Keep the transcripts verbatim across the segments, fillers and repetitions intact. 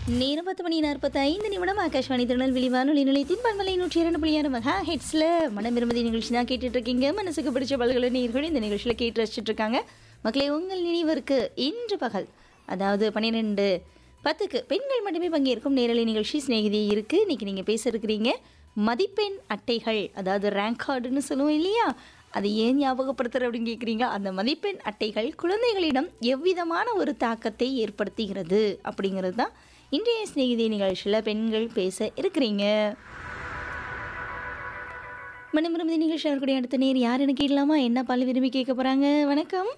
நேரம் பத்து மணி நாற்பத்தி ஐந்து நிமிடம் ஆகாஷ்வாணி திருநெல்வேலி வானொலி நிலையத்தின் பன்மலை நூற்றி இரண்டு புள்ளி ஆறு மெகா ஹெட்ஸில் மனமிருமதி நிகழ்ச்சி தான் கேட்டுட்டு இருக்கீங்க. மனசுக்கு பிடிச்ச பல்கலை நீர்கள் இந்த நிகழ்ச்சியில் கேட்டு ரசிச்சுட்டு இருக்காங்க. மக்களே, உங்கள் நினைவிற்கு இன்று பகல் அதாவது பன்னிரெண்டு பத்துக்கு பெண்கள் மட்டுமே பங்கேற்கும் நேரலை நிகழ்ச்சி சிநேகிதி இருக்குது. இன்றைக்கி நீங்கள் பேச இருக்கிறீங்க மதிப்பெண் அட்டைகள், அதாவது ரேங்க் கார்டுன்னு சொல்லுவோம் இல்லையா, அதை ஏன் ஞாபகப்படுத்துகிற அப்படின்னு கேட்குறீங்க. அந்த மதிப்பெண் அட்டைகள் குழந்தைகளிடம் எவ்விதமான ஒரு தாக்கத்தை ஏற்படுத்துகிறது அப்படிங்கிறது தான் இன்றைய சிநேகிதி நிகழ்ச்சியில் பெண்கள் பேச இருக்கிறீங்க. மணிமிருமதி நிகழ்ச்சி இருக்கக்கூடிய அடுத்த நேர் யாருன்னு கேட்கலாமா? என்ன பால் விரும்பி கேட்க போகிறாங்க? வணக்கம்.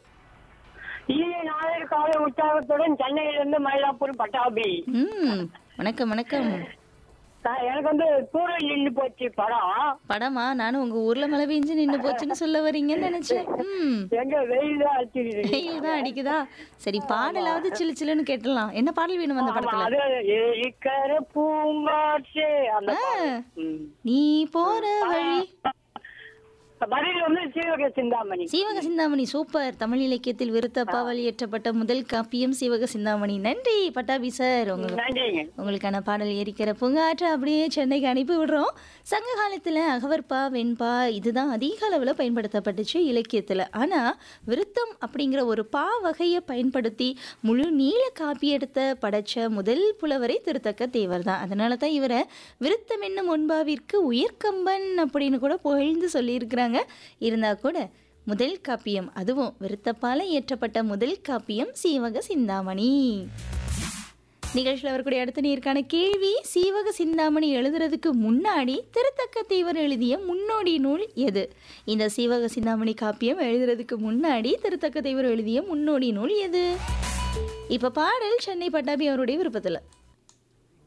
காலை உற்சாகத்துடன் சென்னையிலிருந்து மயிலாப்பூர் பட்டாபி. ம் வணக்கம் வணக்கம். எனக்கு வந்து தூரல் நின்று போச்சு படம். படமா? நானும் உங்க ஊர்ல மழை பெஞ்சு நின்று போச்சுன்னு சொல்ல வரீங்கன்னு நினைச்சேன். ம் எங்க வெயில் தான் அடிக்குது. வெயில் தான் அடிக்குதா? சரி, பாடலாவது சிலு சிலுன்னு கேட்டலாம். என்ன பாடல் வேணும் அந்த படத்துல? அது பூங்காற்றே அந்த பாடல். ம். நீ போற வழி பதில் வந்து சீவக சிந்தாமணி. சீவக சிந்தாமணி சூப்பர். தமிழ் இலக்கியத்தில் விருத்தப்பா வெளியேற்றப்பட்ட முதல் காப்பியம் சீவக சிந்தாமணி. நன்றி பட்டாபி சார். உங்களுக்கு உங்களுக்கான பாடல் ஏறிக்கிற பூங்காற்று அப்படியே சென்னைக்கு அனுப்பி விடுறோம். சங்க காலத்தில் அகவற்பா வெண்பா இதுதான் அதிக அளவில் பயன்படுத்தப்பட்டுச்சு இலக்கியத்தில். ஆனால் விருத்தம் அப்படிங்கிற ஒரு பா வகையை பயன்படுத்தி முழு நீள காப்பியெடுத்த படைச்ச முதல் புலவரை திருத்தக்க தேவர் தான். அதனால தான் இவரை விருத்தம் என்னும் ஒன்பாவிற்கு உயர்கம்பன் அப்படின்னு கூட புகழ்ந்து சொல்லியிருக்கிறாங்க. இருந்தா கூட முதல் காப்பியம், அதுவும் விருத்தப்பால இயற்றப்பட்ட முதல் காப்பியம் சீவக சிந்தாமணி. நிகழ்ச்சியில் வரக்கூடிய அடுத்த நேருக்கான கேள்வி, சீவக சிந்தாமணி எழுதுறதுக்கு முன்னாடி திருத்தக்க தேவர் எழுதிய முன்னோடி நூல் எது? இந்த சீவக சிந்தாமணி காப்பியம் எழுதுறதுக்கு முன்னாடி திருத்தக்க தேவர் எழுதிய முன்னோடி நூல் எது? இப்ப பாடல் சென்னை பட்டாபி அவருடைய விருப்பத்தில்.